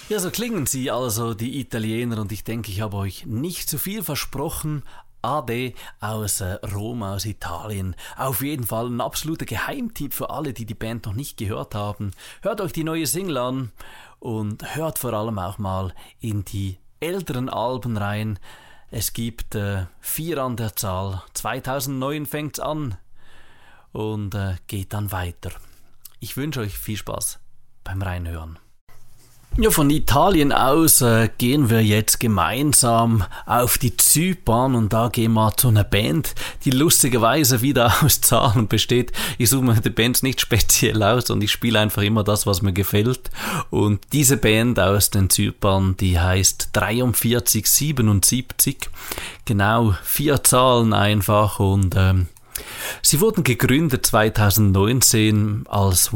Ja, so klingen sie also, die Italiener, und ich denke, ich habe euch nicht zu viel versprochen. Ade aus Rom, aus Italien. Auf jeden Fall ein absoluter Geheimtipp für alle, die die Band noch nicht gehört haben. Hört euch die neue Single an und hört vor allem auch mal in die älteren Alben rein. Es gibt 4 an der Zahl. 2009 fängt's an und geht dann weiter. Ich wünsche euch viel Spaß beim Reinhören. Ja, von Italien aus gehen wir jetzt gemeinsam auf die Zypern und da gehen wir zu einer Band, die lustigerweise wieder aus Zahlen besteht. Ich suche mir die Bands nicht speziell aus und ich spiele einfach immer das, was mir gefällt. Und diese Band aus den Zypern, die heißt 4377, genau 4 Zahlen einfach und sie wurden gegründet 2019 als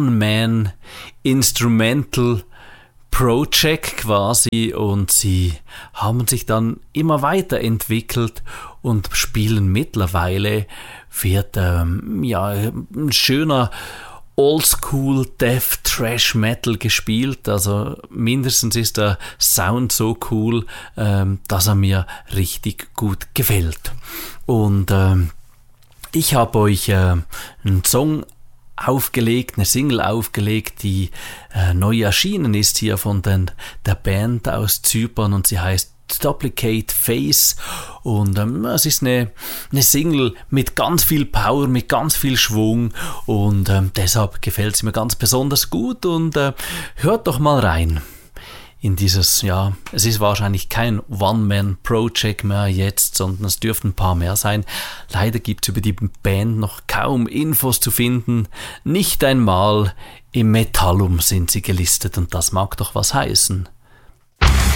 One-Man-Instrumental Project quasi und sie haben sich dann immer weiterentwickelt und spielen mittlerweile, wird ein schöner Oldschool Death Thrash Metal gespielt, also mindestens ist der Sound so cool, dass er mir richtig gut gefällt. Und ich habe euch einen Song aufgelegt, eine Single aufgelegt, die neu erschienen ist hier von der Band aus Zypern und sie heißt Duplicate Face und es ist eine Single mit ganz viel Power, mit ganz viel Schwung und deshalb gefällt sie mir ganz besonders gut und hört doch mal rein in dieses, ja, es ist wahrscheinlich kein One-Man-Project mehr jetzt, sondern es dürften ein paar mehr sein. Leider gibt es über die Band noch kaum Infos zu finden. Nicht einmal im Metallum sind sie gelistet und das mag doch was heißen.